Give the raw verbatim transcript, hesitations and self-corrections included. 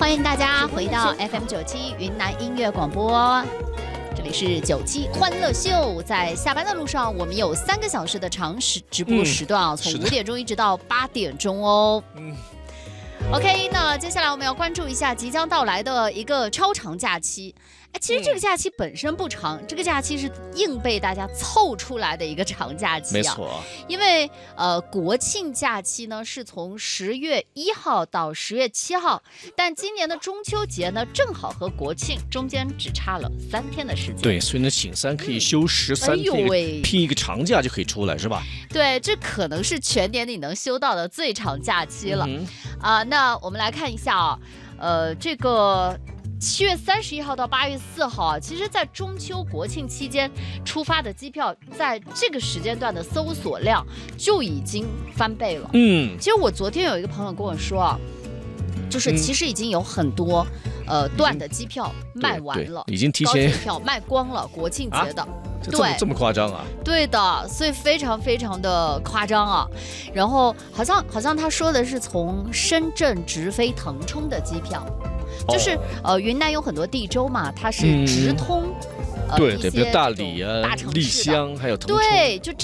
欢迎大家回到 F M 九七云南音乐广播，这里是九七欢乐秀。在下班的路上，我们有三个小时的长时直播时段啊，嗯、从五点钟一直到八点钟哦。嗯。OK， 那接下来我们要关注一下即将到来的一个超长假期。哎，其实这个假期本身不长，嗯、这个假期是硬被大家凑出来的一个长假期啊。 没错， 因为呃国庆假期呢是从十月一号到十月七号，但今年的中秋节呢正好和国庆中间只差了三天的时间。 对，所以呢，请三可以休十三天，嗯、拼一个长假就可以出来，是吧？ 对，这可能是全年你能休到的最长假期了。 嗯啊、呃，那我们来看一下啊，呃，这个。七月三十一号到八月四号啊，其实，在中秋国庆期间出发的机票，在这个时间段的搜索量就已经翻倍了。 嗯， 其实我昨天有一个朋友跟我说啊，就是其实已经有很多、嗯、呃段的机票卖完了， 已经提前高铁票卖光了，国庆节的。啊对，这么夸张啊？ 对的，所以非常非常的夸张啊。然后好像好像他说的是从深圳直飞腾冲的机票。就是呃，云南有很多地州嘛，它是直通、 嗯、呃对对，比如大理啊、 大城市丽湘还有腾冲， 对，就这。